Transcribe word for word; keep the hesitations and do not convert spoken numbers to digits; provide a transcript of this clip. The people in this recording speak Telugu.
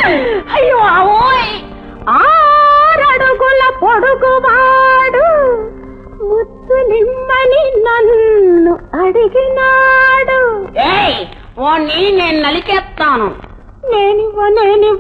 అయ్యో అవోయ్ ఆరడుగుల పొడుగువాడు ముత్తు నిమ్మని నన్ను అడిగినాడు. వాణ్ణి నేను నలికేస్తాను. నేనివ్వ నేనివ్వ